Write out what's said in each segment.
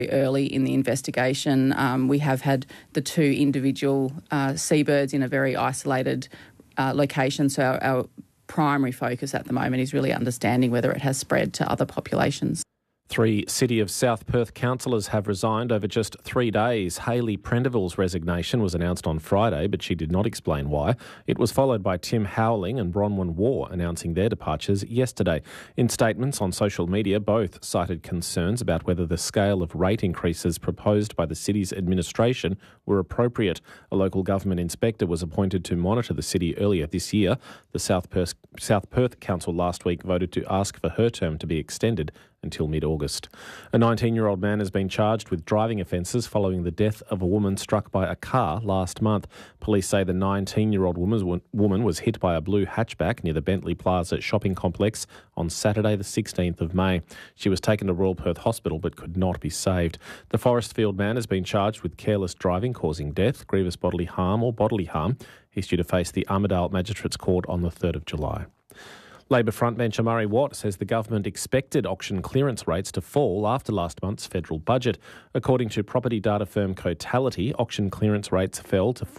Early in the investigation, we have had the two individual seabirds in a very isolated location, so our primary focus at the moment is really understanding whether it has spread to other populations. 3 City of South Perth councillors have resigned over just 3 days. Hayley Prendeville's resignation was announced on Friday, but she did not explain why. It was followed by Tim Howling and Bronwyn Waugh announcing their departures yesterday. In statements on social media, both cited concerns about whether the scale of rate increases proposed by the city's administration were appropriate. A local government inspector was appointed to monitor the city earlier this year. The South Perth Council last week voted to ask for her term to be extended until mid-August. A 19-year-old man has been charged with driving offences following the death of a woman struck by a car last month. Police say the 19-year-old woman was hit by a blue hatchback near the Bentley Plaza shopping complex on Saturday the 16th of May. She was taken to Royal Perth Hospital but could not be saved. The Forestfield man has been charged with careless driving causing death, grievous bodily harm or bodily harm. He's due to face the Armidale Magistrates Court on the 3rd of July. Labor frontbencher Murray Watt says the government expected auction clearance rates to fall after last month's federal budget. According to property data firm Cotality, auction clearance rates fell to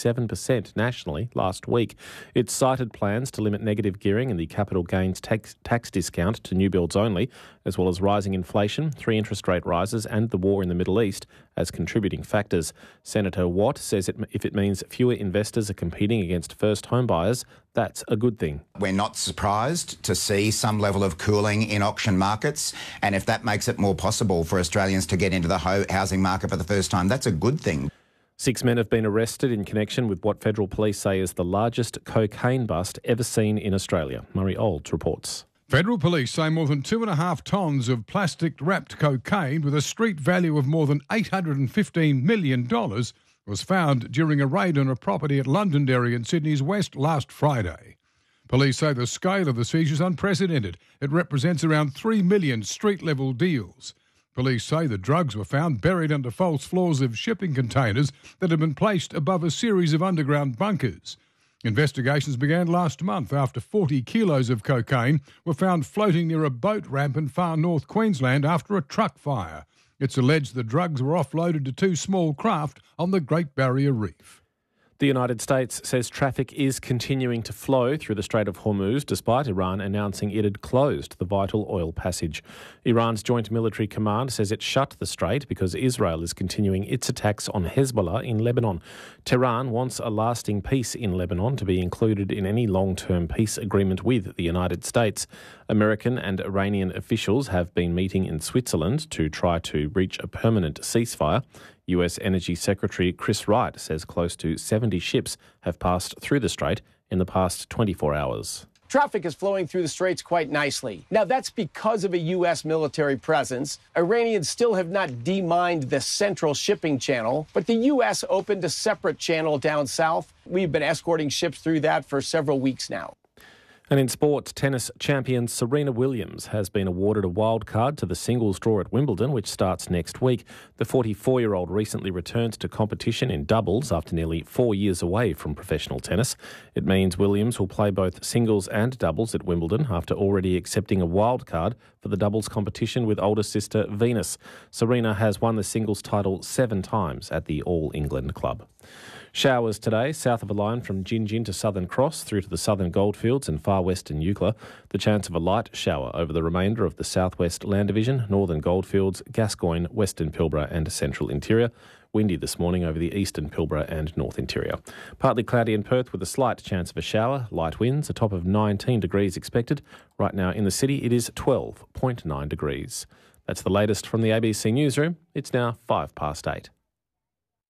47% nationally last week. It cited plans to limit negative gearing and the capital gains tax discount to new builds only, as well as rising inflation, 3 interest rate rises and the war in the Middle East as contributing factors. Senator Watt says if it means fewer investors are competing against first home buyers, that's a good thing. We're not surprised to see some level of cooling in auction markets, and if that makes it more possible for Australians to get into the housing market for the first time, that's a good thing. 6 men have been arrested in connection with what federal police say is the largest cocaine bust ever seen in Australia. Murray Olds reports. Federal police say more than 2.5 tonnes of plastic-wrapped cocaine with a street value of more than $815 million was found during a raid on a property at Londonderry in Sydney's west last Friday. Police say the scale of the seizure is unprecedented. It represents around 3 million street-level deals. Police say the drugs were found buried under false floors of shipping containers that had been placed above a series of underground bunkers. Investigations began last month after 40 kilos of cocaine were found floating near a boat ramp in far north Queensland after a truck fire. It's alleged the drugs were offloaded to 2 small craft on the Great Barrier Reef. The United States says traffic is continuing to flow through the Strait of Hormuz despite Iran announcing it had closed the vital oil passage. Iran's Joint Military Command says it shut the strait because Israel is continuing its attacks on Hezbollah in Lebanon. Tehran wants a lasting peace in Lebanon to be included in any long-term peace agreement with the United States. American and Iranian officials have been meeting in Switzerland to try to reach a permanent ceasefire. US Energy Secretary Chris Wright says close to 70 ships have passed through the strait in the past 24 hours. Traffic is flowing through the straits quite nicely. Now, that's because of a U.S. military presence. Iranians still have not demined the central shipping channel, but the U.S. opened a separate channel down south. We've been escorting ships through that for several weeks now. And in sport, tennis champion Serena Williams has been awarded a wild card to the singles draw at Wimbledon, which starts next week. The 44-year-old recently returned to competition in doubles after nearly 4 years away from professional tennis. It means Williams will play both singles and doubles at Wimbledon after already accepting a wild card for the doubles competition with older sister Venus. Serena has won the singles title 7 times at the All England club. Showers today, south of a line from Gin to Southern Cross through to the Southern Goldfields and far western Eucla. The chance of a light shower over the remainder of the southwest Land Division, Northern Goldfields, Gascoyne, Western Pilbara and Central Interior. Windy this morning over the eastern Pilbara and North Interior. Partly cloudy in Perth with a slight chance of a shower. Light winds, a top of 19 degrees expected. Right now in the city it is 12.9 degrees. That's the latest from the ABC Newsroom. It's now 8:05.